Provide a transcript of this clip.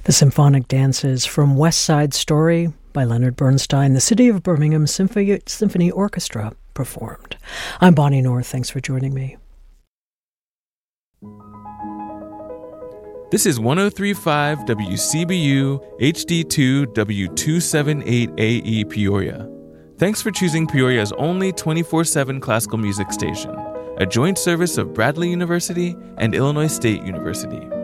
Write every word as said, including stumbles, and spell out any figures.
The symphonic dances from West Side Story by Leonard Bernstein, the City of Birmingham Symphony, Symphony Orchestra performed. I'm Bonnie North. Thanks for joining me. This is one oh three point five W C B U H D two W two seventy-eight A E Peoria. Thanks for choosing Peoria's only twenty-four seven classical music station, a joint service of Bradley University and Illinois State University.